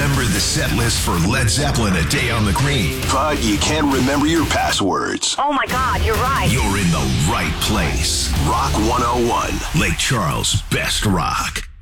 remember the set list for Led Zeppelin, A Day on the Green. But you can't remember your passwords. Oh my God, you're right. You're in the right place. Rock 101. Lake Charles' best rock.